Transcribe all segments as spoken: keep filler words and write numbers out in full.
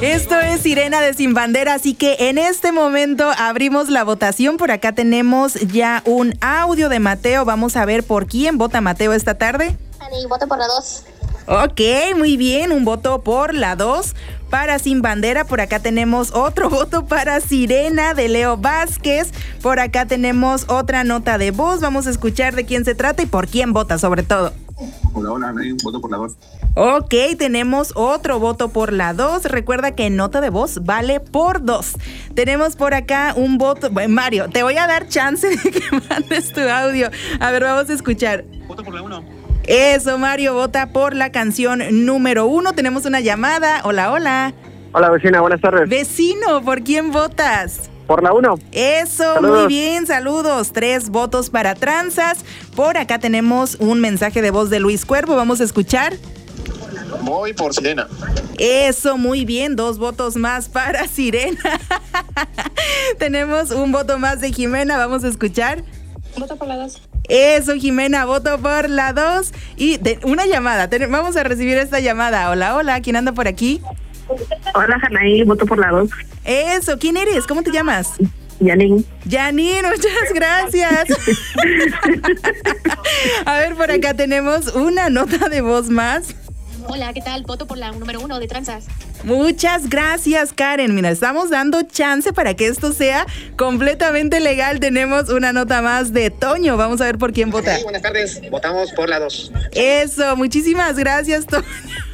Esto es Sirena de Sin Bandera, así que en este momento abrimos la votación. Por acá tenemos ya un audio de Mateo. Vamos a ver por quién vota Mateo esta tarde. Ani, voto por la dos. Ok, muy bien, un voto por la dos para Sin Bandera. Por acá tenemos otro voto para Sirena de Leo Vázquez. Por acá tenemos otra nota de voz. Vamos a escuchar de quién se trata y por quién vota sobre todo. Hola, hola, Ani, voto por la dos. Ok, tenemos otro voto por la dos. Recuerda que nota de voz vale por dos. Tenemos por acá un voto. Bueno, Mario, te voy a dar chance de que mandes tu audio. A ver, vamos a escuchar. Voto por la uno. Eso, Mario, vota por la canción número uno. Tenemos una llamada. Hola, hola. Hola, vecina, buenas tardes. Vecino, ¿por quién votas? Por la uno. Eso, Saludos. Muy bien, saludos. Tres votos para Tranzas. Por acá tenemos un mensaje de voz de Luis Cuervo. Vamos a escuchar. Voy por Sirena. Eso, muy bien, dos votos más para Sirena. Tenemos un voto más de Jimena, vamos a escuchar. Voto por la dos. Eso, Jimena, voto por la dos. Y de, una llamada, Ten, vamos a recibir esta llamada. Hola, hola, ¿quién anda por aquí? Hola, Janaí, voto por la dos. Eso, ¿quién eres? ¿Cómo te llamas? Yanin. Janine, muchas gracias. A ver, por acá tenemos una nota de voz más. Hola, ¿qué tal? Voto por la número uno de Tranzas. Muchas gracias, Karen. Mira, estamos dando chance para que esto sea completamente legal. Tenemos una nota más de Toño. Vamos a ver por quién vota. Sí, buenas tardes, votamos por la dos. Eso, muchísimas gracias, Toño.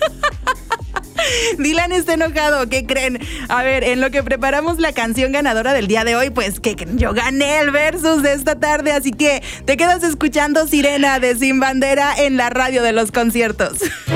Dylan está enojado, ¿qué creen? A ver, en lo que preparamos la canción ganadora del día de hoy, pues que yo gané el versus de esta tarde, así que te quedas escuchando Sirena de Sin Bandera en la radio de los conciertos.